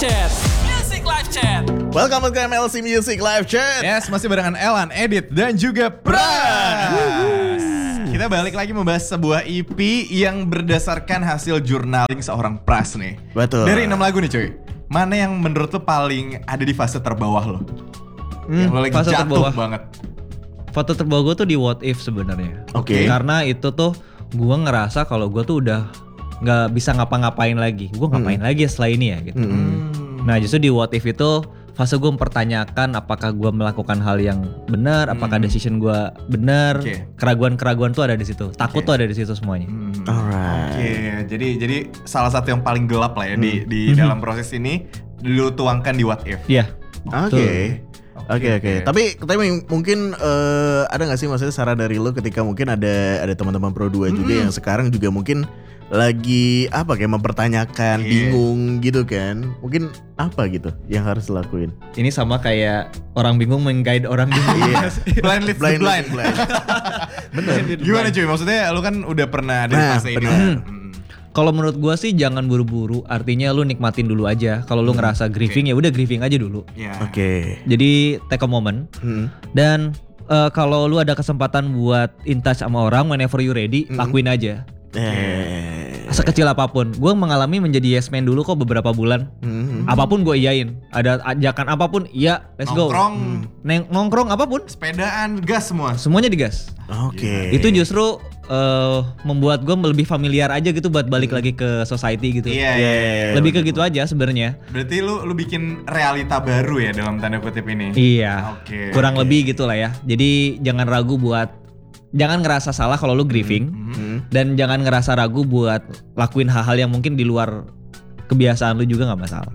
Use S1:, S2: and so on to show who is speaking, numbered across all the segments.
S1: Chat. Music Live Chat.
S2: Welcome ke MLC Music Live Chat.
S3: Yes, masih barengan Elan, Edit, dan juga Pras. Kita balik lagi membahas sebuah EP yang berdasarkan hasil journaling seorang Pras nih.
S2: Betul.
S3: Dari 6 lagu nih cuy, mana yang menurut lo paling ada di fase terbawah lo? Yang lo lagi
S4: fase
S3: jatuh
S4: terbawah.
S3: banget.
S4: Foto terbawa gue tuh di What If sebenarnya.
S2: Oke.
S4: Karena itu tuh gue ngerasa kalau gue tuh udah nggak bisa ngapa-ngapain lagi. Gue ngapain lagi ya setelah ini ya gitu. Nah justru di What If itu fase gue mempertanyakan apakah gue melakukan hal yang benar, apakah decision gue benar.
S3: Oke.
S4: Keraguan-keraguan tuh ada di situ. Takut tuh ada di situ semuanya.
S2: Alright.
S3: Oke, jadi salah satu yang paling gelap lah ya di dalam proses ini lu tuangkan di What If.
S4: Iya.
S2: Oke. Oke. Tapi mungkin ada nggak sih maksudnya saran dari lo ketika mungkin ada teman-teman Pro 2 juga yang sekarang juga mungkin lagi kayak mempertanyakan, bingung gitu kan. Mungkin apa gitu yang harus dilakuin?
S4: Ini sama kayak orang bingung meng-guide orang bingung.
S3: Blind leads the blind.
S2: Bener.
S3: Gimana cuy? Maksudnya lu kan udah pernah ada di fase ini.
S4: Kalau menurut gua sih jangan buru-buru. Artinya lu nikmatin dulu aja. Kalau lu ngerasa grieving ya udah grieving aja dulu.
S3: Iya.
S2: Oke.
S4: Jadi take a moment. Dan kalau lu ada kesempatan buat in touch sama orang whenever you ready, lakuin aja. Sekecil apapun. Gue mengalami menjadi yes man dulu kok beberapa bulan. Apapun gue iyain. Ada ajakan apapun, iya, let's go. Nongkrong apapun.
S3: Sepedaan, gas semua.
S4: Semuanya digas.
S2: Oke.
S4: Itu justru membuat gue lebih familiar aja gitu buat balik lagi ke society gitu.
S3: Iya.
S4: Lebih ke gitu aja sebenarnya.
S3: Berarti lu bikin realita baru ya dalam tanda kutip ini.
S4: Iya.
S3: Oke.
S4: Kurang lebih gitu lah ya. Jadi jangan ragu jangan ngerasa salah kalau lu grieving dan jangan ngerasa ragu buat lakuin hal-hal yang mungkin di luar kebiasaan lu juga nggak masalah.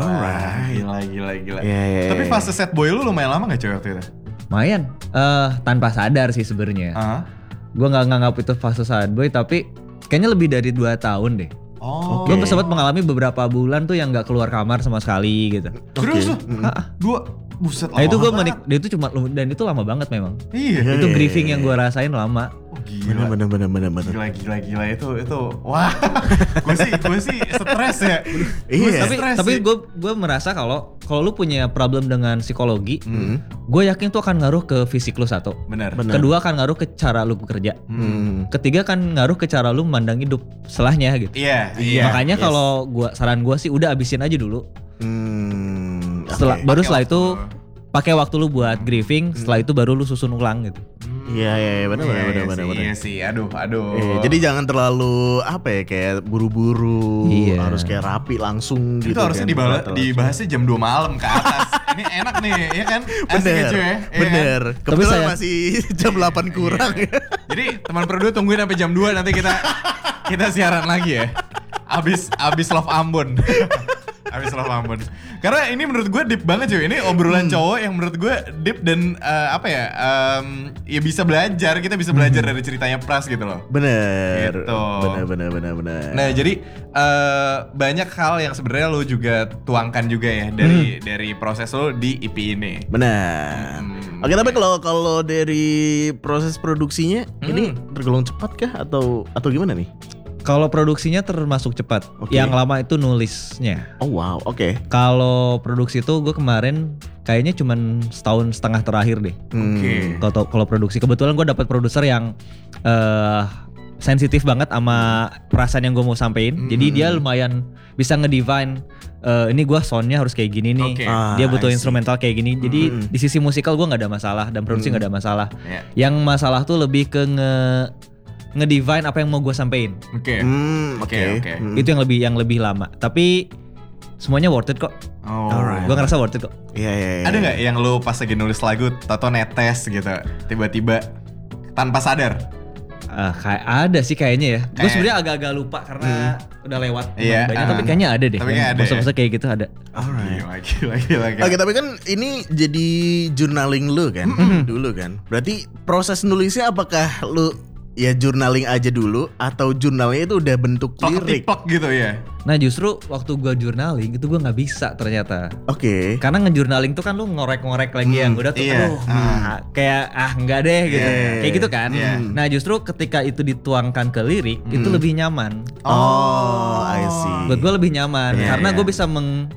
S3: Gila.
S2: Iya.
S3: Tapi fase sad boy lu lumayan lama gak cuy waktu itu?
S4: Lumayan. Tanpa sadar sih sebenarnya. Gue nggak nganggap itu fase sad boy tapi kayaknya lebih dari 2 tahun deh.
S3: Oh.
S4: Gue sempat mengalami beberapa bulan tuh yang nggak keluar kamar sama sekali gitu.
S3: Serius lu? 2 buset lama.
S4: Nah itu gue
S3: banget.
S4: dia itu cuma dan itu lama banget memang.
S3: Iya.
S4: Itu grieving yang gue rasain lama.
S3: Oh, gila.
S2: Bener.
S3: Gila itu. Wah. gue sih stres ya.
S2: Iya.
S4: Tapi gue merasa kalau lu punya problem dengan psikologi, gue yakin tuh akan ngaruh ke fisik lu satu.
S3: Benar.
S4: Kedua akan ngaruh ke cara lu bekerja. Ketiga akan ngaruh ke cara lu memandang hidup setelahnya gitu.
S3: Iya.
S4: Makanya kalau saran gue sih udah abisin aja dulu. Baru setelah itu pakai waktu lu buat grieving. Setelah itu baru lu susun ulang gitu.
S2: Iya, benar.
S3: Iya sih. Aduh.
S2: Jadi jangan terlalu kayak buru-buru, harus kayak rapi langsung
S3: itu
S2: gitu.
S3: Itu harusnya dibahasnya jam 2 malam ke atas. Ini enak nih, ya kan? Asik
S2: Bener.
S3: aja ya.
S2: Bener.
S3: Kan?
S2: Kebetulan masih jam 8 kurang.
S3: Jadi teman Pro 2 tungguin sampai jam 2 nanti kita siaran lagi ya. Abis Love Ambon. Abis Love Ambon. Karena ini menurut gue deep banget cuy. Ini obrolan cowok yang menurut gue deep dan ya bisa belajar. Kita bisa belajar dari ceritanya Pras gitu loh.
S2: Bener.
S3: Gitu.
S2: Bener.
S3: Nah jadi banyak hal yang sebenarnya lo juga tuangkan juga ya dari proses lo di EP ini.
S2: Benar. Oke, tapi kalau dari proses produksinya ini tergolong cepat kah atau gimana nih?
S4: Kalau produksinya termasuk cepat. Yang lama itu nulisnya.
S2: Oh wow, oke.
S4: Kalau produksi itu gue kemarin kayaknya cuman 1,5 tahun terakhir deh.
S3: Oke.
S4: Kalau produksi kebetulan gue dapat produser yang sensitif banget sama perasaan yang gue mau sampein. Jadi dia lumayan bisa ngedefine ini gue soundnya harus kayak gini nih.
S3: Okay.
S4: Dia butuh instrumental kayak gini. Jadi di sisi musikal gue nggak ada masalah dan produksi nggak ada masalah. Yang masalah tuh lebih ke ngedefine apa yang mau gue sampein.
S3: Oke.
S4: Itu yang lebih lama. Tapi semuanya worth it kok.
S2: Alright.
S4: Gue ngerasa worth it kok.
S2: Iya.
S3: Ada nggak yang lu pas lagi nulis lagu tato netes gitu tiba-tiba tanpa sadar?
S4: Kayak ada sih kayaknya ya. Gue sebenarnya agak-agak lupa karena udah lewat banyak, tapi kayaknya ada deh. Masa-masa kayak gitu ada.
S3: Alright. Gila.
S2: Oke, tapi kan ini jadi journaling lu kan dulu kan. Berarti proses nulisnya apakah lu ya journaling aja dulu atau journalnya itu udah bentuk lirik?
S3: Plok gitu ya.
S4: Nah justru waktu gue journaling itu gue nggak bisa ternyata.
S2: Oke.
S4: Karena ngejournaling tuh kan lu ngorek-ngorek lagi yang udah tuh kayak enggak deh gitu. Kayak gitu kan. Nah justru ketika itu dituangkan ke lirik itu lebih nyaman.
S2: Oh, I see.
S4: Buat gue lebih nyaman karena gue bisa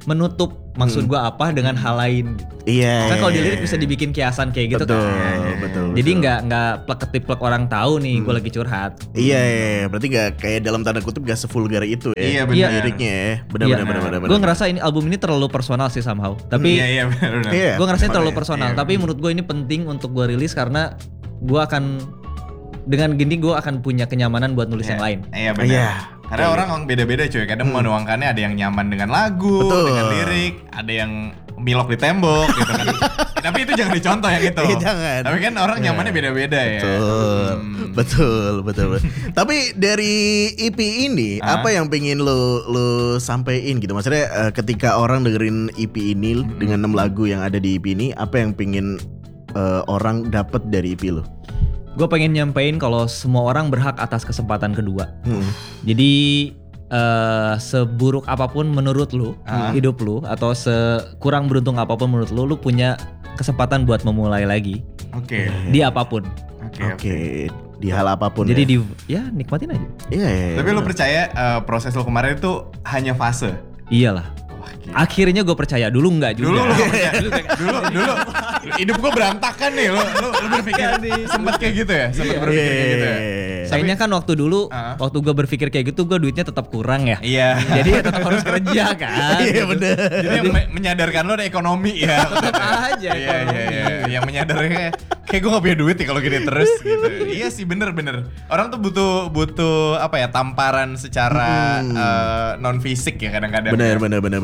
S4: menutup maksud gue apa dengan hal lain.
S2: Iya.
S4: Kan kalau di lirik bisa dibikin kiasan kayak gitu
S2: betul,
S4: kan.
S2: Betul.
S4: Jadi nggak plek-ketiplek orang tahu nih gue lagi curhat.
S2: Iya, berarti nggak kayak dalam tanda kutip gak sevulgar itu ya.
S3: Iya, benar.
S2: Liriknya ya. Benar.
S4: Gue ngerasa ini album ini terlalu personal sih somehow. Tapi
S3: Iya, benar.
S2: Iya.
S4: gue ngerasain terlalu personal.
S3: Iya.
S4: Tapi menurut gue ini penting untuk gue rilis karena gue akan dengan gini gue akan punya kenyamanan buat nulis yang lain.
S3: Iya benar.
S2: Iya.
S3: Karena orang beda-beda cuy. Kadang menuangkannya ada yang nyaman dengan lagu,
S2: Betul.
S3: dengan lirik, ada yang milok di tembok gitu kan. Tapi itu jangan dicontoh yang itu.
S2: Iya, jangan.
S3: Tapi kan orang nyamannya beda-beda ya.
S2: Betul. Tapi dari EP ini apa yang pengen lo sampein gitu? Maksudnya ketika orang dengerin EP ini dengan 6 lagu yang ada di EP ini, apa yang pengen orang dapat dari EP lo?
S4: Gue pengen nyampein kalau semua orang berhak atas kesempatan kedua. Jadi seburuk apapun menurut lu hidup lu atau sekurang beruntung apapun menurut lu punya kesempatan buat memulai lagi.
S3: Oke.
S4: Di apapun.
S2: Oke. Di hal apapun.
S4: Jadi
S2: ya?
S4: nikmatin aja.
S2: Iya.
S3: Tapi lu percaya proses lu kemarin itu hanya fase?
S4: Iyalah. Akhirnya gue percaya, dulu enggak juga.
S3: Dulu hidup gue berantakan nih. Lu berpikir sempet kayak gitu ya? Sempet berpikir kayak gitu ya?
S4: Sayangnya kan waktu dulu, waktu gue berpikir kayak gitu, gue duitnya tetap kurang ya.
S3: Iya.
S4: Jadi ya tetap harus kerja kan.
S2: Iya bener.
S3: Jadi yang menyadarkan lo ada ekonomi ya.
S4: Tetap aja ekonomi.
S3: Iya. Yang menyadarkan kayak gue gak punya duit nih kalau gini terus gitu. Iya sih bener. Orang tuh butuh apa ya, tamparan secara non fisik ya kadang-kadang.
S2: Bener.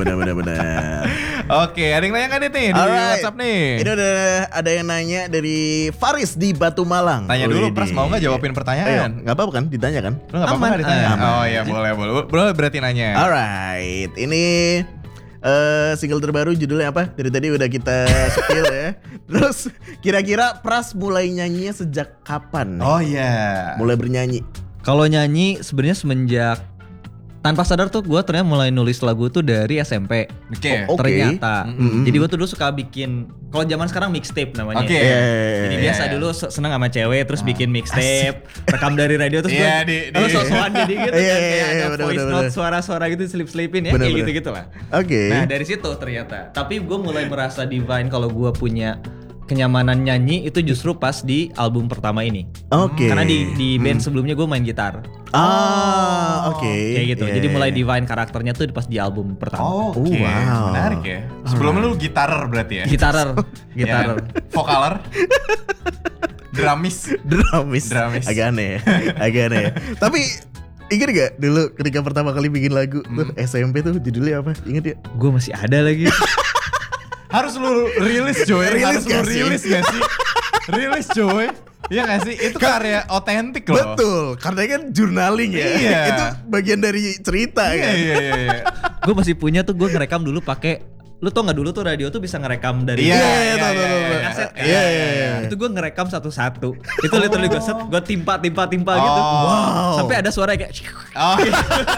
S3: Oke, ada yang nanya kan nih di WhatsApp nih?
S2: Ini udah ada yang nanya dari Faris di Batu Malang.
S3: Tanya dulu, Pras mau nggak jawabin pertanyaan?
S2: Nggak apa-apa kan, ditanya kan?
S3: Lu nggak apa-apa nggak ditanya? Oh iya boleh berarti nanya.
S2: Alright, ini single terbaru judulnya apa? Dari tadi udah kita spill ya. Terus kira-kira Pras mulai nyanyinya sejak kapan?
S3: Oh iya.
S2: Mulai bernyanyi.
S4: Kalau nyanyi sebenarnya semenjak tanpa sadar tuh gue ternyata mulai nulis lagu tuh dari SMP.
S3: Oke.
S2: Oke.
S4: Ternyata. Jadi gue tuh dulu suka bikin, kalau zaman sekarang mixtape namanya.
S3: Oke.
S4: Jadi biasa dulu seneng sama cewek terus bikin mixtape, rekam dari radio terus
S3: Iya,
S4: gue sok-sokan jadi gitu kan, kayak ada
S2: bener,
S4: voice
S2: bener,
S4: note
S2: bener.
S4: suara-suara gitu selip-selipin ya,
S2: Bener,
S4: kayak
S2: bener.
S4: gitu-gitu lah.
S2: Oke.
S4: Nah dari situ ternyata. Tapi gue mulai merasa divine kalau gue punya kenyamanan nyanyi itu justru pas di album pertama ini.
S2: Oke.
S4: Karena di band sebelumnya gue main gitar.
S2: Oke.
S4: Kayak gitu.
S2: Iya,
S4: Jadi
S2: iya.
S4: mulai divine karakternya tuh pas di album pertama.
S3: Oh, oke.
S2: Wow.
S3: Menarik ya. Sebelumnya lu gitarer berarti ya?
S4: Gitarer.
S3: Ya. Vokaler. Drumis.
S2: Agak aneh ya. Tapi ingat gak dulu ketika pertama kali bikin lagu tuh SMP tuh judulnya apa? Ingat ya?
S4: Gue masih ada lagi.
S3: Harus lu rilis coy.
S2: Rilis
S3: Harus lu
S2: gak sih?
S3: rilis gak sih? Rilis coy. Iya gak sih? Itu karya otentik loh.
S2: Betul, karena kan journaling ya.
S3: Iya.
S2: Itu bagian dari cerita kan.
S3: Iya.
S4: Gue masih punya tuh, gue ngerekam dulu pakai, lu tau nggak dulu tuh radio tuh bisa ngerekam dari
S3: Iya.
S4: kaset kan?
S2: Iya.
S4: Itu gue ngerekam satu-satu. Itu literally gue set, gue timpa gitu.
S2: Wow.
S4: Sampai ada suara kayak
S3: Oh iya.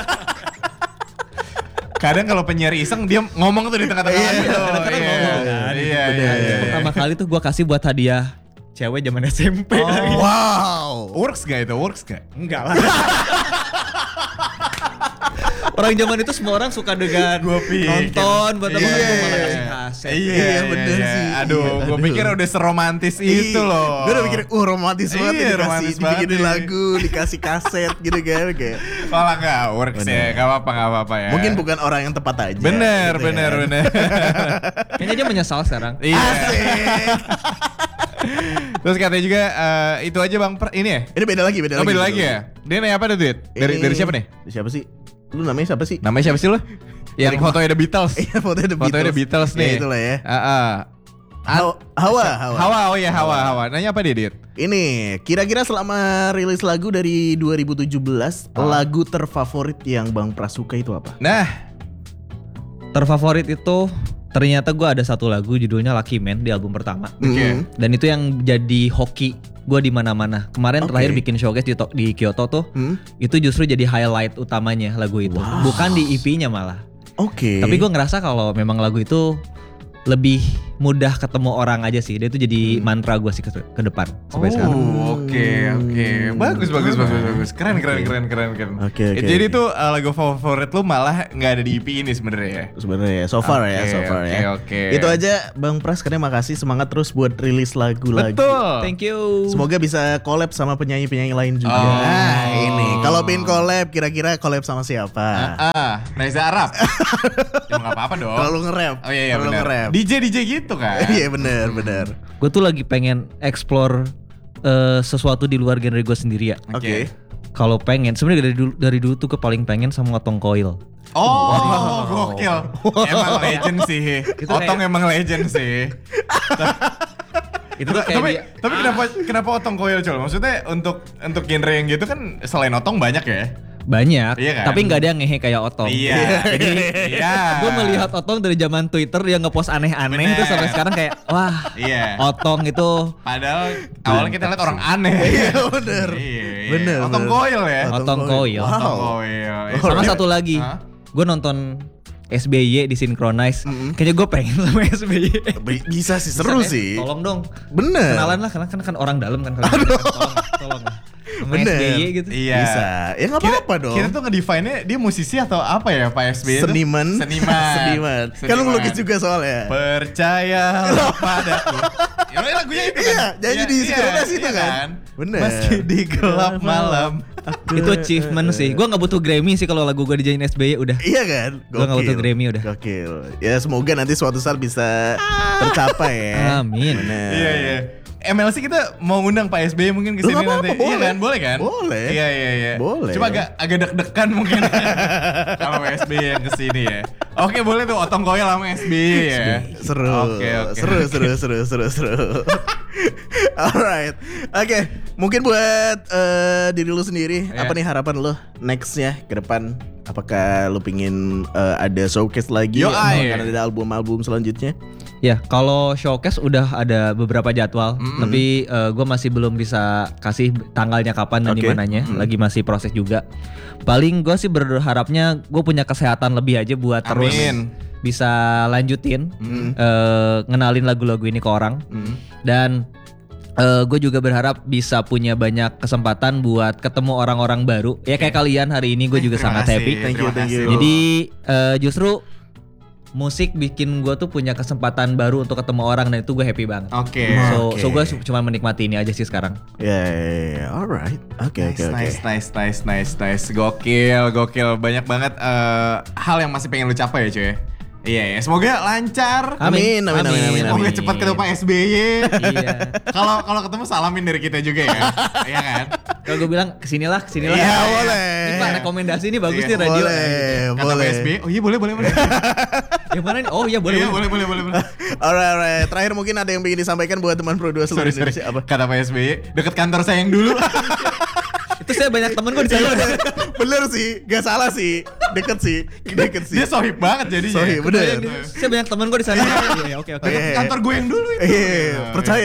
S3: Kadang kalau penyiar iseng dia ngomong tuh di tengah-tengah gitu.
S4: kadang-kadang ngomong kan.
S3: Iya.
S4: Pertama kali tuh gue kasih buat hadiah cewek zaman SMP.
S2: Wow.
S3: Works gak itu? Works gak?
S4: Enggak lah. Orang zaman itu semua orang suka dengan nonton buat apa, gue malah kasih kaset.
S2: Iya, bener sih.
S3: Aduh, gue
S2: Aduh.
S3: pikir udah seromantis itu loh.
S2: Gue udah mikir, romantis banget
S3: Iya,
S2: nih,
S3: romantis banget
S2: dibikinin
S3: nih.
S2: lagu, dikasih kaset gitu kan kayak.
S3: Malah gak works ya, gak apa-apa ya.
S2: Mungkin bukan orang yang tepat aja.
S3: Bener.
S2: gitu kan.
S4: Kayaknya dia menyesal sekarang.
S3: Iya.
S2: Asik.
S3: Terus katanya juga itu aja Bang ini ya?
S2: Ini beda lagi.
S3: Oh beda lagi ya? Dia nanya apa tuh Duit? Dari siapa nih?
S2: Siapa sih? Lu namanya siapa sih?
S3: Namanya siapa sih lo? Yang fotonya The Beatles.
S2: Iya, fotonya The Beatles.
S3: Fotonya The Beatles nih.
S2: Ya, itulah ya.
S3: Hawa.
S2: Hawa.
S3: Oh iya Hawa. Nanya apa dia Dit?
S2: Ini kira-kira selama rilis lagu dari 2017 lagu terfavorit yang Bang Pras suka itu apa?
S3: Nah,
S4: Terfavorit itu ternyata gue ada satu lagu judulnya Lucky Man di album pertama.
S3: Oke.
S4: Dan itu yang jadi hoki gue di mana-mana. Kemarin
S2: Oke.
S4: terakhir bikin showcase di Kyoto tuh, itu justru jadi highlight utamanya lagu itu. Bukan di EP-nya malah.
S2: Oke.
S4: Tapi gue ngerasa kalau memang lagu itu lebih mudah ketemu orang aja sih. Dia itu jadi mantra gue sih ke depan sampai sekarang.
S3: Oke. Bagus. Keren.
S2: Oke.
S3: Jadi tuh lagu favorit lu malah nggak ada di EP ini sebenarnya ya.
S2: Sebenarnya ya, so far ya.
S3: Oke.
S2: Itu aja Bang Pras, karena makasih, semangat terus buat rilis lagu lagi.
S3: Betul.
S4: Thank you.
S2: Semoga bisa collab sama penyanyi-penyanyi lain juga.
S3: Oh.
S2: Nah, ini kalau pengen collab, kira-kira collab sama siapa?
S3: Reza Arab. Ya nggak apa-apa dong.
S2: Terlalu nge-rap.
S3: Oh iya
S2: Terlalu
S3: benar.
S2: nge-rap.
S3: DJ gitu kan.
S2: Iya benar.
S4: Gue tuh lagi pengen explore sesuatu di luar genre gue sendiri ya.
S2: Oke.
S4: Kalau pengen, sebenarnya dari dulu tuh paling pengen sama Otong Koil.
S3: Oh, gokil. Emang legend sih. Otong emang legend sih.
S4: Itu tuh kayak
S3: tapi kenapa Otong Koil, Col? Maksudnya untuk genre yang gitu kan selain Otong banyak ya?
S4: banyak,
S3: iya kan?
S4: tapi nggak ada yang ngehe kayak Otong.
S3: Iya.
S4: Jadi gue melihat Otong dari zaman Twitter dia ngepost aneh-aneh,
S3: Bener.
S4: terus sampai sekarang kayak wah,
S3: Iya.
S4: Otong itu
S3: Padahal awalnya kita lihat orang aneh.
S2: Iya bener.
S3: Iya.
S2: Bener,
S3: Otong
S2: bener.
S3: Koil ya.
S4: Otong Koil.
S2: Wow.
S3: Otong Koil.
S4: Sama satu lagi,
S3: Hah?
S4: gue nonton SBY di Synchronize. Kayaknya gue pengen sama SBY.
S2: Bisa sih, seru
S4: Bisa,
S2: sih.
S4: Tolong dong.
S2: Bener.
S4: Kenalan lah, karena kan orang dalam kan kalian. Tolong. Sama
S2: Bener.
S4: SBY gitu.
S3: Iya.
S2: Bisa. Ya nggak apa-apa dong.
S3: Kita tuh ngedefine-nya dia musisi atau apa ya Pak SBY itu?
S2: Seniman.
S3: Seniman.
S2: Kan lu ngelukis juga soalnya.
S3: Percayalah padaku. Ya lagunya itu kan.
S2: Iya, nyanyi di Synchronize itu kan. Bener.
S3: Meski di gelap malam.
S4: Itu achievement sih. Gue nggak butuh Grammy sih kalau lagu gue dijadiin SBY udah.
S2: Iya kan?
S4: Gua nggak butuh Grammy udah.
S2: Gokil. Ya semoga nanti suatu saat bisa tercapai ya.
S4: Amin.
S2: Bener.
S3: Iya. MLC kita mau ngundang Pak SBY mungkin ke
S2: Lu
S3: sini
S2: nggak apa-apa,
S3: nanti.
S2: boleh.
S3: Iya kan? Boleh kan?
S2: Boleh.
S3: Iya.
S2: Boleh.
S3: Cuma agak deg-degan mungkin kalau SBY yang ke sini ya. Oke, boleh tuh Otong Koil sama SBY ya.
S2: Seru.
S3: Oke.
S2: Seru. Alright. Oke, mungkin buat diri lu sendiri,
S3: Iya.
S2: apa nih harapan lu nextnya ke depan? Apakah lu pingin ada showcase lagi
S3: Yo,
S2: atau
S3: ay.
S2: akan ada album-album selanjutnya?
S4: Ya, kalau showcase udah ada beberapa jadwal, tapi gue masih belum bisa kasih tanggalnya kapan dan
S2: Oke.
S4: di mananya. Lagi masih proses juga. Paling gue sih berharapnya gue punya kesehatan lebih aja buat terus
S3: Amin.
S4: bisa lanjutin ngenalin lagu-lagu ini ke orang. Dan gue juga berharap bisa punya banyak kesempatan buat ketemu orang-orang baru. Ya kayak kalian hari ini gue juga
S3: Terima
S4: sangat
S3: kasih,
S4: happy.
S2: Thank you.
S3: terima kasih.
S4: Jadi justru musik bikin gue tuh punya kesempatan baru untuk ketemu orang dan itu gue happy banget.
S3: Oke.
S4: So gue cuma menikmati ini aja sih sekarang.
S2: Ya, alright. Oke.
S3: Nice. Gokil. Banyak banget hal yang masih pengen lu capai ya cuy. Iya. Semoga lancar.
S2: Amin.
S3: Semoga cepat ketemu Pak SBY.
S4: Iya.
S3: Kalau ketemu salamin dari kita juga ya. Iya kan?
S4: Kalau gue bilang kesinilah.
S2: Iya, boleh.
S4: Ini Pak, rekomendasi ini bagus
S3: Iya,
S4: nih radio.
S3: Kata Pak SBY. Oh iya boleh.
S4: Yang mana nih? Oh iya boleh.
S3: Iya boleh.
S2: Alright. Terakhir mungkin ada yang ingin disampaikan buat teman Pro 2 seluruh
S3: Sorry.
S2: Indonesia apa?
S3: Kata Pak SBY, deket kantor saya yang dulu.
S4: Itu saya banyak temen kok di sana.
S2: Bener sih, gak salah sih. Deket sih.
S3: Dia sohib banget jadinya.
S2: Sohib, bener.
S4: Saya banyak temen kok di sana. Iya, oke.
S3: Deket kantor gue yang dulu itu.
S2: Percaya.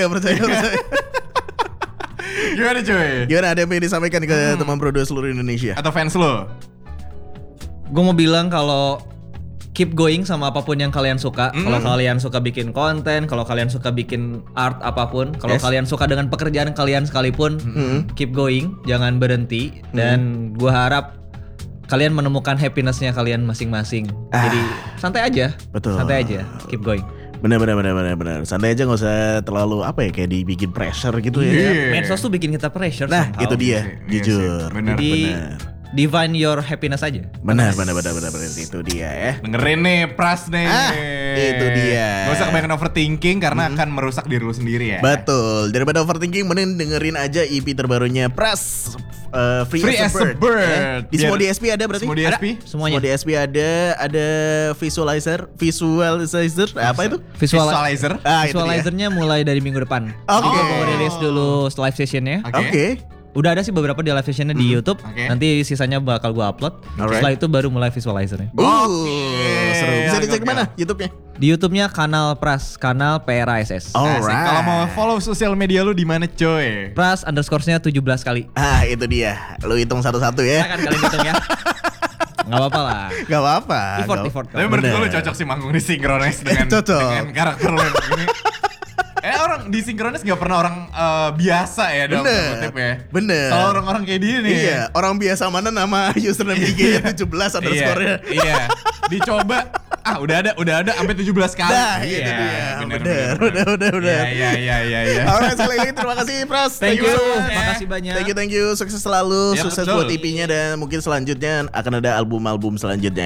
S3: Gimana cuy?
S2: Gimana, ada yang ingin disampaikan ke teman Pro 2 seluruh Indonesia?
S3: Atau fans lo?
S4: Gue mau bilang kalau keep going sama apapun yang kalian suka. Kalau kalian suka bikin konten, kalau kalian suka bikin art apapun, kalau
S2: Yes.
S4: kalian suka dengan pekerjaan kalian sekalipun, keep going, jangan berhenti. Dan gue harap kalian menemukan happiness-nya kalian masing-masing. Jadi santai aja.
S2: Betul.
S4: Santai aja, keep going.
S2: Bener. Santai aja, nggak usah terlalu kayak dibikin pressure gitu ya.
S3: Iya.
S4: Medsos tuh bikin kita pressure.
S2: Nah,
S4: somehow.
S2: itu dia,
S3: Iya
S2: jujur.
S3: sih, bener.
S4: Jadi divine your happiness aja.
S2: Benar. Itu dia ya.
S3: Dengerin nih Pras nih.
S2: Itu dia.
S3: Gak usah kebanyakan overthinking karena akan merusak diri lu sendiri ya.
S2: Betul. Daripada overthinking, mending dengerin aja EP terbarunya Pras, Free as a Bird. Ya. Di semua
S3: Biar-
S2: DSP ada berarti?
S3: Semua DSP?
S4: Semuanya.
S2: Semua DSP ada visualizer. Apa itu?
S3: Visualizer.
S2: Ah, itu dia.
S4: Visualizernya mulai dari minggu depan.
S2: Oke.
S4: Kita mau rilis dulu live sessionnya.
S2: Oke.
S4: Udah ada sih beberapa di live sessionnya di YouTube.
S3: Oke.
S4: Nanti sisanya bakal gue upload.
S2: Alright.
S4: Setelah itu baru mulai visualizernya.
S2: Seru. Bisa dicek
S3: Oke.
S2: mana YouTube-nya?
S4: Di YouTube-nya kanal Pras, kanal PRASS.
S3: Asik.
S2: Alright.
S3: Kalau mau follow sosial media lu di mana coy?
S4: Pras_nya 17 kali.
S2: Ah, itu dia. Lu hitung satu-satu ya.
S4: Silakan kalian hitung ya. Nggak apa-apa lah.
S2: Gak apa-apa.
S4: Effort.
S3: Tapi menurut gue lu
S2: Bener.
S3: cocok sih manggung di Synchronize dengan,
S2: Cocok.
S3: dengan karakter lu yang begini. Orang di Synchronize gak pernah orang biasa ya dalam
S2: Bener.
S3: kutip ya.
S2: Bener.
S3: Kalau orang-orang kayak dia nih.
S2: Iya, orang biasa mana nama username IG-nya 17 underscore-nya.
S3: Iya. Dicoba udah ada sampai 17 kali.
S2: Nah, itu dia. Bener.
S3: Iya.
S2: Alright, sekali lagi terima kasih Pras.
S4: Thank you.
S2: so much.
S4: Makasih banyak.
S2: Thank you. Sukses selalu.
S3: Yap,
S2: Sukses
S3: betul.
S2: buat EP-nya dan mungkin selanjutnya akan ada album-album selanjutnya.